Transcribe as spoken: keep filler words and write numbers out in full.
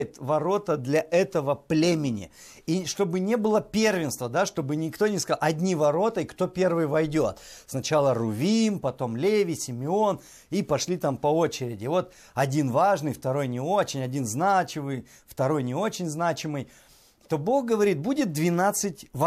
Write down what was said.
ворота для этого племени. И чтобы не было первенства, да, чтобы никто не сказал, одни ворота, и кто первый войдет. Сначала Рувим, потом Леви, Симеон, и пошли там по очереди. Вот один важный, второй не очень, один значимый, второй не очень значимый. То Бог говорит, будет двенадцать ворот.